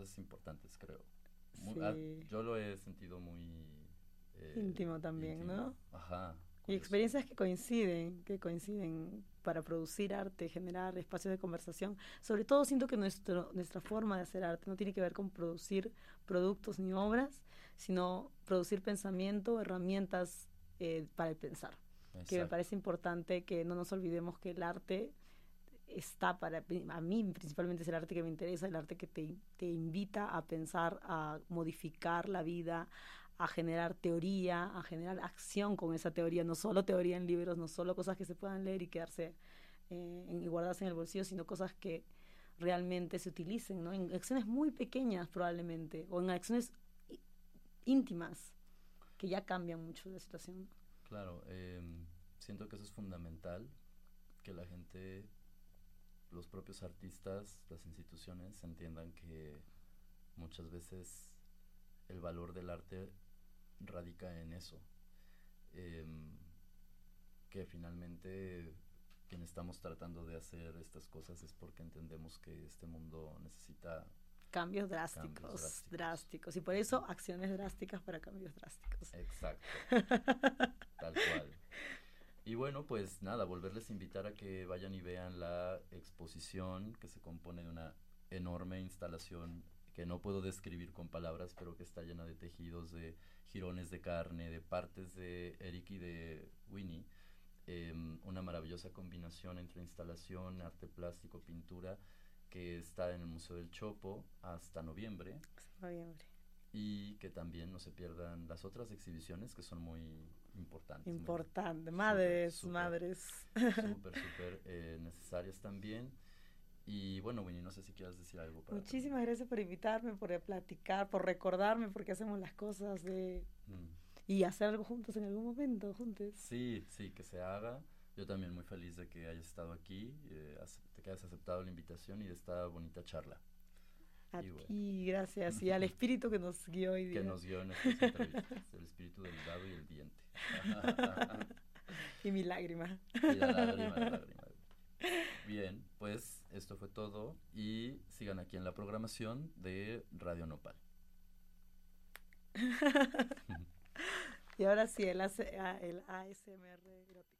cosas importantes, creo. Sí, Yo lo he sentido muy íntimo también, íntimo. ¿no? Ajá, Y curioso. experiencias que coinciden para producir arte, generar espacios de conversación. Sobre todo siento que nuestra forma de hacer arte no tiene que ver con producir productos ni obras, sino producir pensamiento, herramientas para el pensar. Que me Exacto. parece importante que no nos olvidemos que el arte está para, a mí principalmente es el arte que me interesa, el arte que te invita a pensar, a modificar la vida, a generar teoría, a generar acción con esa teoría, no solo teoría en libros, no solo cosas que se puedan leer y quedarse y guardarse en el bolsillo, sino cosas que realmente se utilicen, ¿no? En acciones muy pequeñas probablemente, o en acciones íntimas que ya cambian mucho la situación. Claro, siento que eso es fundamental, que la gente, los propios artistas, las instituciones entiendan que muchas veces el valor del arte radica en eso. Em, que finalmente quien estamos tratando de hacer estas cosas es porque entendemos que este mundo necesita Cambios cambios drásticos, drásticos. drásticos. Y por Ujú. eso acciones drásticas para cambios drásticos. Exacto, tal cual. Y bueno, pues nada, volverles a invitar a que vayan y vean la exposición que se compone de una enorme instalación que no puedo describir con palabras, pero que está llena de tejidos, de jirones de carne, de partes de Eric y de Winnie. Una maravillosa combinación entre instalación, arte plástico, pintura, que está en el Museo del Chopo hasta noviembre, Noviembre. y que también no se pierdan las otras exhibiciones que son muy importantes, muy Importante. súper, Madres, súper, madres. súper, súper necesarias también. Y bueno, Winnie, no sé si quieras decir algo para terminar. Muchísimas gracias por invitarme, por platicar, por recordarme por qué hacemos las cosas Mm. y hacer algo juntos en algún momento, juntos. Sí, sí, que se haga. Yo también muy feliz de que hayas estado aquí, de que hayas aceptado la invitación y de esta bonita charla. A Y bueno, ti, gracias. Y al espíritu que nos guió hoy que día. nos guió en estas entrevistas, el espíritu del dado y el diente. Y mi lágrima. Y la lágrima, la lágrima. Bien, pues esto fue todo y sigan aquí en la programación de Radio Nopal. Y ahora sí, el ASMR erótico.